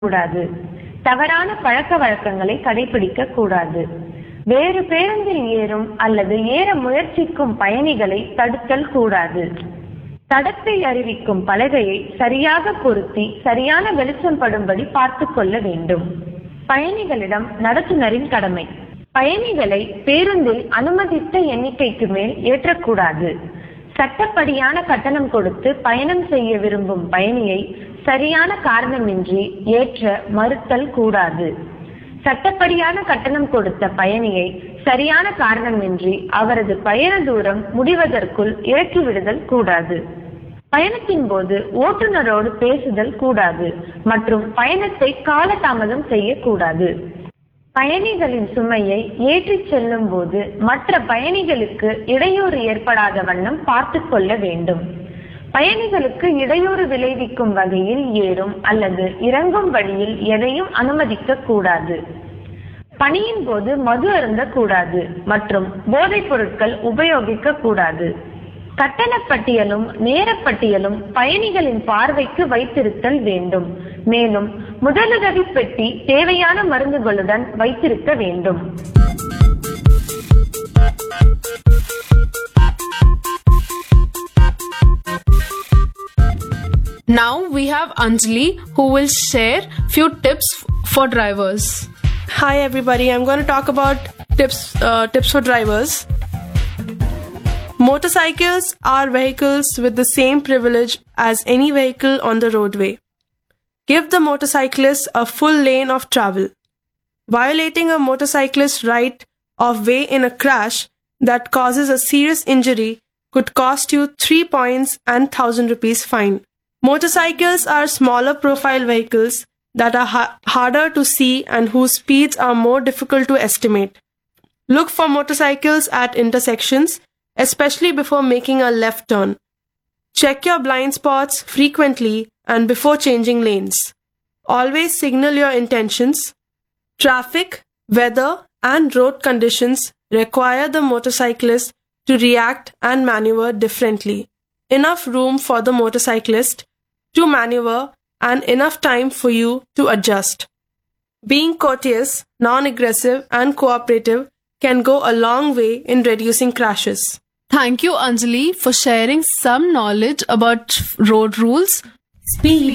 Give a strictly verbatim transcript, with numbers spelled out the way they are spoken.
கூடாது. தவறான பழக்க வழக்கங்களை கடைபிடிக்க கூடாது. வேறு பேருந்தில் ஏறும் அல்லது ஏற முயற்சிக்கும் பயணிகளை தடுத்தல் கூடாது. தடத்தை அறிவிக்கும் பலகையை சரியாக பொருத்தி சரியான வெளிச்சம் படும்படி பார்த்து கொள்ள வேண்டும். பயணிகளிடம் நடத்துனரின் கடமை. பயணிகளை பேருந்தில் அனுமதித்த எண்ணிக்கைக்கு மேல் ஏற்றக்கூடாது. சட்டப்படியான கட்டணம் கொடுத்து பயணம் செய்ய விரும்பும் பயணியை சரியான காரணமின்றி ஏற்ற மறுத்தல் கூடாது. சட்டப்படியான கட்டணம் கொடுத்த பயணியை சரியான காரணமின்றி அவரது பயண தூரம் முடிவதற்குள் இறக்கிவிடுதல் கூடாது. பயணத்தின் போது ஓட்டுநரோடு பேசுதல் கூடாது மற்றும் பயணத்தை காலதாமதம் செய்யக்கூடாது. பயணிகளின் சுமையை ஏற்றி செல்லும் போது மற்ற பயணிகளுக்கு இடையூறு ஏற்படாத வண்ணம் பார்த்து கொள்ள வேண்டும். பயணிகளுக்கு இடையூறு விளைவிக்கும் வகையில் ஏறும் அல்லது இறங்கும் வழியில் எதையும் அனுமதிக்க கூடாது. பணியின் போது மது அருந்த கூடாது மற்றும் போதைப் பொருட்கள் உபயோகிக்க கூடாது. கட்டண பட்டியலும் நேரப்பட்டியலும் பயணிகளின் பார்வைக்கு வைத்திருத்தல் வேண்டும். மேலும் முதலுதவி பெட்டி தேவையான மருந்துகளுடன் வைத்திருக்க வேண்டும். Now we have Anjali who will share few tips for drivers. Hi everybody, I'm going to talk about tips uh, tips for drivers. Motorcycles are vehicles with the same privilege as any vehicle on the roadway. Give the motorcyclist a full lane of travel. Violating a motorcyclist's right of way in a crash that causes a serious injury could cost you three points and one thousand rupees fine. Motorcycles are smaller profile vehicles that are ha- harder to see and whose speeds are more difficult to estimate. Look for motorcycles at intersections, especially before making a left turn. Check your blind spots frequently and before changing lanes. Always signal your intentions. Traffic, weather, and road conditions require the motorcyclist to react and maneuver differently. Enough room for the motorcyclist to maneuver and enough time for you to adjust. Being courteous, non-aggressive, and cooperative can go a long way in reducing crashes. Thank you, Anjali, for sharing some knowledge about road rules. Speed